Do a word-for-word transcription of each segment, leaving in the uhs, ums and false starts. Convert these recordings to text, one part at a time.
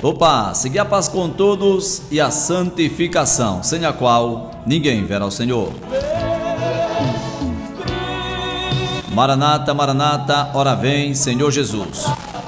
Opa, seguir a paz com todos e a santificação, sem a qual ninguém verá o Senhor. Maranata, Maranata, ora vem, Senhor Jesus.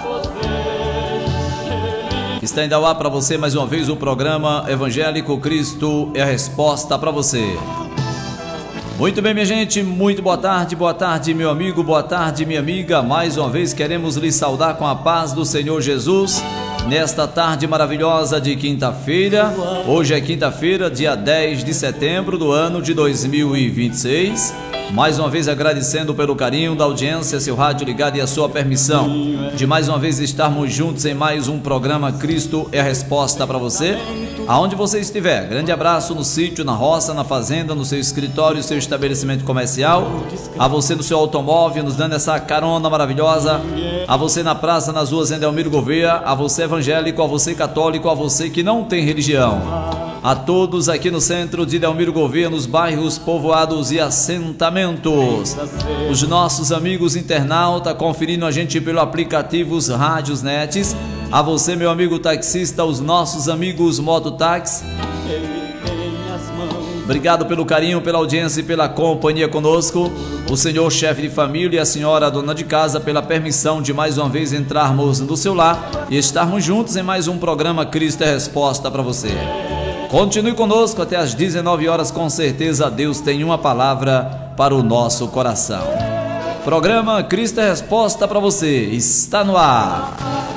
Está indo ao ar para você mais uma vez o programa Evangélico Cristo é a Resposta para você. Muito bem, minha gente, muito boa tarde, boa tarde, meu amigo, boa tarde, minha amiga. Mais uma vez queremos lhe saudar com a paz do Senhor Jesus. Nesta tarde maravilhosa de quinta-feira, hoje é quinta-feira, dia dez de setembro do ano de dois mil e vinte e seis. Mais uma vez agradecendo pelo carinho da audiência, seu rádio ligado e a sua permissão de mais uma vez estarmos juntos em mais um programa Cristo é a Resposta para você. Aonde você estiver, grande abraço no sítio, na roça, na fazenda, no seu escritório, seu estabelecimento comercial, a você no seu automóvel, nos dando essa carona maravilhosa, a você na praça, nas ruas em Delmiro Gouveia, a você evangélico, a você católico, a você que não tem religião, a todos aqui no centro de Delmiro Gouveia, nos bairros, povoados e assentamentos, os nossos amigos internautas conferindo a gente pelo aplicativo os rádios nets, a você, meu amigo taxista, os nossos amigos mototáxi. Obrigado pelo carinho, pela audiência e pela companhia conosco. O senhor chefe de família e a senhora dona de casa pela permissão de mais uma vez entrarmos no seu lar e estarmos juntos em mais um programa Cristo é Resposta para você. Continue conosco até às dezenove horas, com certeza Deus tem uma palavra para o nosso coração. Programa Cristo é Resposta para você está no ar.